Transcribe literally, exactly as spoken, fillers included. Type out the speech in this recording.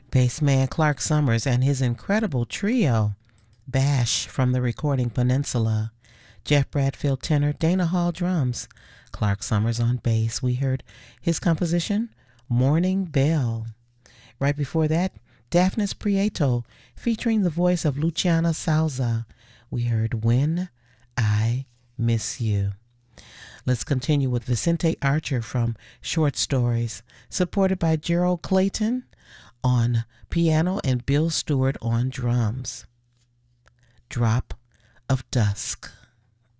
Bassman Clark Summers and his incredible trio, Bash from the Recording Peninsula, Jeff Bradfield tenor, Dana Hall drums, Clark Summers on bass. We heard his composition, Morning Bell. Right before that, Daphnis Prieto featuring the voice of Luciana Souza. We heard When I Miss You. Let's continue with Vicente Archer from Short Stories, supported by Gerald Clayton on piano and Bill Stewart on drums. Drop of Dusk.